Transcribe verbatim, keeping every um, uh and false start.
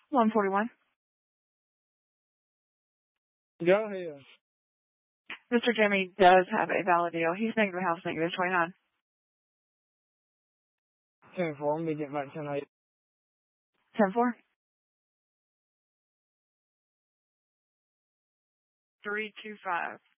one forty-one. Go ahead. Mister Jimmy does have a valid deal. He's negative house, negative twenty-nine. ten four. Let me get back to ten eight. ten four. three two five.